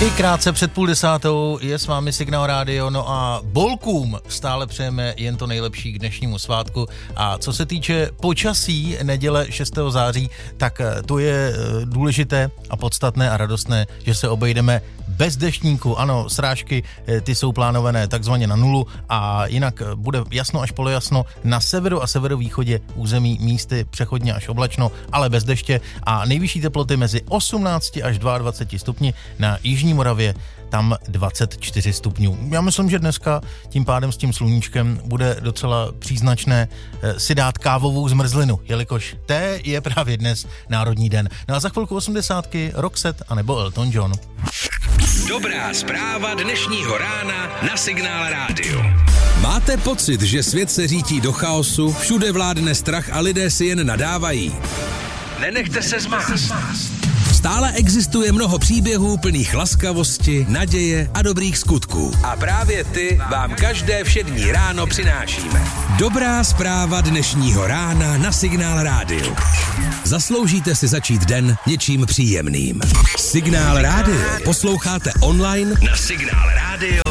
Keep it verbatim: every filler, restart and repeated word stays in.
I krátce před půl desátou je s vámi Signál Radio, no a bolkům stále přejeme jen to nejlepší k dnešnímu svátku. A co se týče počasí neděle šestého září, tak to je důležité a podstatné a radostné, že se obejdeme bez deštníku. Ano, srážky, ty jsou plánované takzvaně na nulu a jinak bude jasno až polojasno. Na severu a severovýchodě území místy přechodně až oblačno, ale bez deště a nejvyšší teploty mezi osmnáct až dvacet dva stupni, na jižní Moravě tam dvacet čtyři stupňů. Já myslím, že dneska tím pádem s tím sluníčkem bude docela příznačné si dát kávovou zmrzlinu, jelikož té je právě dnes Národní den. No a za chvilku osmdesátky Roxette anebo Elton John. Dobrá zpráva dnešního rána na Signál Radio. Máte pocit, že svět se řítí do chaosu, všude vládne strach a lidé si jen nadávají? Nenechte se zmást. Stále existuje mnoho příběhů plných laskavosti, naděje a dobrých skutků. A právě ty vám každé všední ráno přinášíme. Dobrá zpráva dnešního rána na Signál Radio. Zasloužíte si začít den něčím příjemným. Signál Radio posloucháte online na signál radio